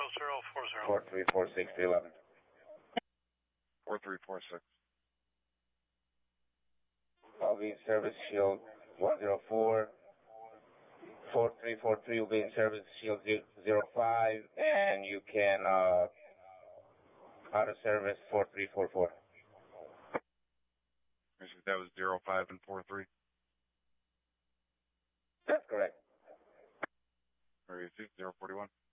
434611. 4346. I'll be in service shield 104. 4343 will be in service shield 05, and you can out of service 4344. That was 05 and 43. That's correct. 041.